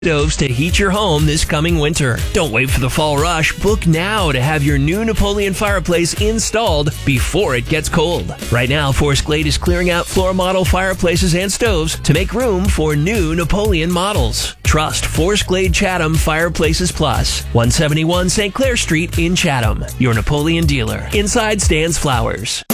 Stoves to heat your home this coming winter. Don't wait for the fall rush. Book now to have your new Napoleon fireplace installed before it gets cold. Right now, Forest Glade is clearing out floor model fireplaces and stoves to make room for new Napoleon models. Trust Forest Glade Chatham Fireplaces Plus, 171 St. Clair Street in Chatham. Your Napoleon dealer. Inside stands flowers.